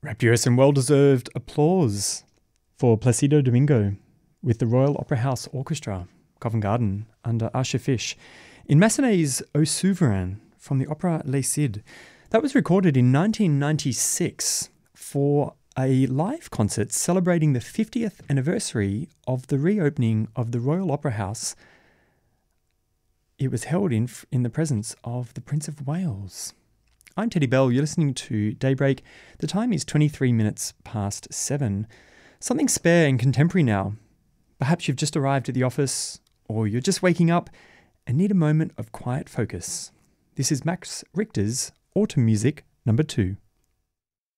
Rapturous and well-deserved applause for Placido Domingo with the Royal Opera House Orchestra, Covent Garden, under Usher Fish, in Massenet's Au Souverain from the opera Les Cid. That was recorded in 1996 for a live concert celebrating the 50th anniversary of the reopening of the Royal Opera House. It was held in the presence of the Prince of Wales. I'm Teddy Bell. You're listening to Daybreak. The time is 23 minutes past 7. Something spare and contemporary now. Perhaps you've just arrived at the office, or you're just waking up and need a moment of quiet focus. This is Max Richter's Autumn Music number 2.